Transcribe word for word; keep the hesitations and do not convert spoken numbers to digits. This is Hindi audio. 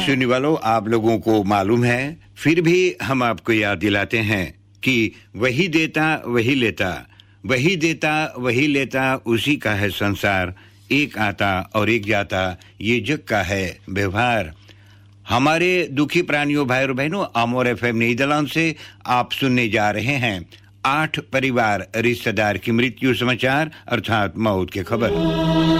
सुनने वालों, आप लोगों को मालूम है, फिर भी हम आपको याद दिलाते हैं कि वही देता वही लेता, वही देता वही लेता, उसी का है संसार, एक आता और एक जाता, ये जग का है व्यवहार। हमारे दुखी प्राणियों भाई और बहनों, अमोर एफएम नीदरलैंड से आप सुनने जा रहे हैं आठ परिवार रिश्तेदार की मृत्यु समाचार अर्थात मौत की खबर।